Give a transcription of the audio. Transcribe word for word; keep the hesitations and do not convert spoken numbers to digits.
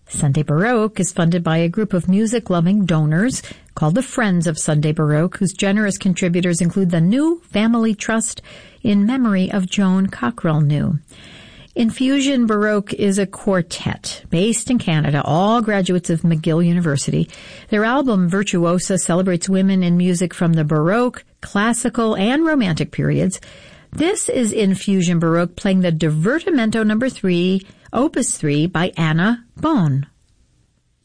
Sunday Baroque is funded by a group of music-loving donors called the Friends of Sunday Baroque, whose generous contributors include the New Family Trust in memory of Joan Cockrell New. Infusion Baroque is a quartet based in Canada, all graduates of McGill University. Their album Virtuosa celebrates women in music from the Baroque, classical, and Romantic periods. This is Infusion Baroque playing the Divertimento number three, Opus three by Anna Bohn.